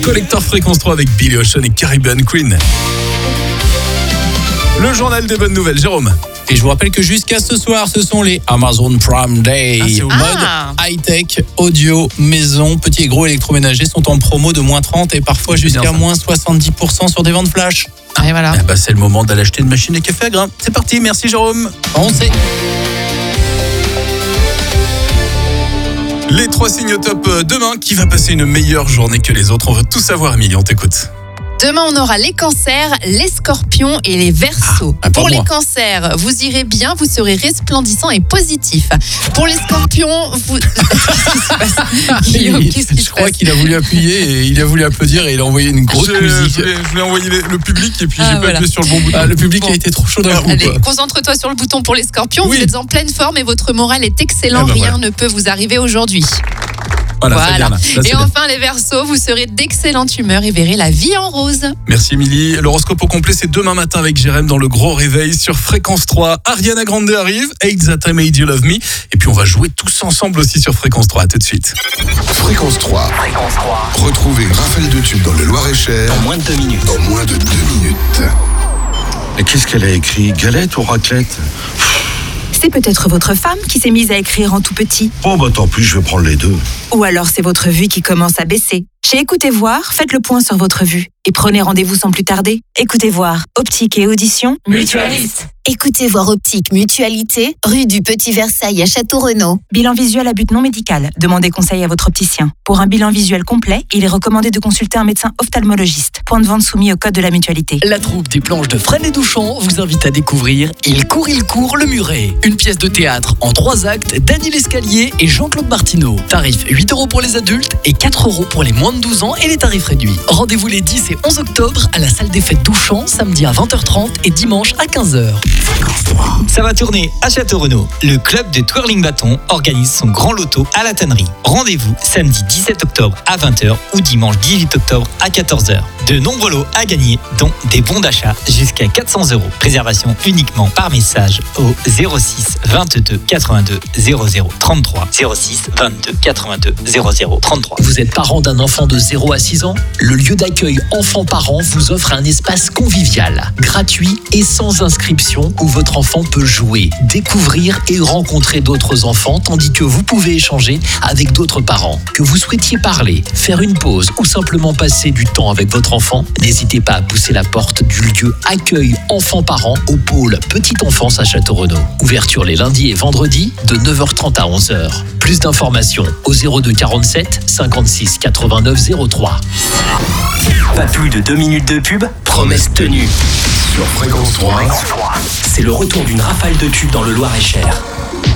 Collector Fréquence 3 avec Billy Ocean et Caribbean Queen. Le journal des bonnes nouvelles, Jérôme. Et je vous rappelle que jusqu'à ce soir, ce sont les Amazon Prime Day. Mode high-tech, audio, maison, petits et gros électroménagers sont en promo de moins 30 et parfois jusqu'à moins 70% sur des ventes flash. Et voilà. C'est le moment d'aller acheter une machine à café à grains. C'est parti, merci Jérôme. On sait. Les 3 signes au top demain. Qui va passer une meilleure journée que les autres? On veut tout savoir, Émilie, on t'écoute. Demain, on aura les cancers, les scorpions et les verseaux. Pour les cancers, vous irez bien, vous serez resplendissant et positif. Pour les scorpions, vous... Je crois qu'il a voulu appuyer et il a voulu applaudir et il a envoyé une grosse musique. Je voulais envoyer le public et puis j'ai pas appuyé sur le bon bouton. Le public a été trop chaud d'un coup. Allez, concentre-toi sur le bouton pour les scorpions. Vous êtes en pleine forme et votre moral est excellent. Rien ne peut vous arriver aujourd'hui. Voilà. Et enfin, les Verseaux, vous serez d'excellente humeur et verrez la vie en rose. Merci Émilie. L'horoscope au complet, c'est demain matin avec Jérém dans le Gros Réveil sur Fréquence 3. Ariana Grande arrive, Hate That I Made You Love Me. Et puis on va jouer tous ensemble aussi sur Fréquence 3. À tout de suite. Fréquence 3. Retrouvez une rafale de tubes dans le Loir-et-Cher en moins de 2 minutes. Mais qu'est-ce qu'elle a écrit? Galette ou raclette? C'est peut-être votre femme qui s'est mise à écrire en tout petit. Oh bah tant pis, je vais prendre les deux. Ou alors c'est votre vue qui commence à baisser. Chez Écoutez Voir, faites le point sur votre vue et prenez rendez-vous sans plus tarder. Écoutez Voir, optique et audition, mutualiste. Écoutez Voir Optique Mutualité, rue du Petit Versailles à Château-Renaud. Bilan visuel à but non médical. Demandez conseil à votre opticien. Pour un bilan visuel complet, il est recommandé de consulter un médecin ophtalmologiste. Point de vente soumis au code de la mutualité. La troupe des planches de Fresnay-Douchan vous invite à découvrir Il court, le muret. Une pièce de théâtre en 3 actes d'Annie Lescalier et Jean-Claude Martineau. Tarif 8 € pour les adultes et 4 € pour les moins de 12 ans et les tarifs réduits. Rendez-vous les 10 et 11 octobre à la salle des fêtes Douchan, samedi à 20h30 et dimanche à 15h. Ça va tourner à Château-Renaud. Le club de twirling bâton organise son grand loto à la tannerie. Rendez-vous samedi 17 octobre à 20h ou dimanche 18 octobre à 14h. De nombreux lots à gagner, dont des bons d'achat jusqu'à 400 €. Réservation uniquement par message au 06 22 82 00 33. 06 22 82 00 33. Vous êtes parent d'un enfant de 0 à 6 ans? Le lieu d'accueil enfants-parents vous offre un espace convivial, gratuit et sans inscription où votre enfant peut jouer, découvrir et rencontrer d'autres enfants tandis que vous pouvez échanger avec d'autres parents. Que vous souhaitiez parler, faire une pause ou simplement passer du temps avec votre enfant, n'hésitez pas à pousser la porte du lieu accueil enfants-parents au pôle Petite Enfance à Château-Renaud. Ouverture les lundis et vendredis de 9h30 à 11h. Plus d'informations au 02 47 56 89 03. Pas plus de 2 minutes de pub, promesse tenue. Sur Fréquence 3, c'est le retour d'une rafale de tubes dans le Loir-et-Cher.